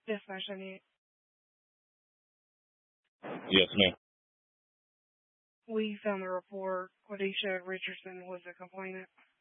Dispatch 78. Yes, ma'am. We found the report. Quadisha Richardson was the complainant.